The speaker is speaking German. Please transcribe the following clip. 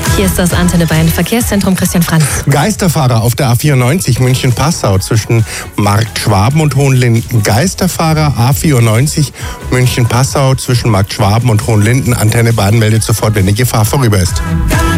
Hier ist das Antenne Bayern Verkehrszentrum Christian Franz. Geisterfahrer auf der A94 München-Passau zwischen Marktschwaben und Hohenlinden. Geisterfahrer A94 München-Passau zwischen Marktschwaben und Hohenlinden. Antenne Bayern meldet sofort, wenn die Gefahr vorüber ist.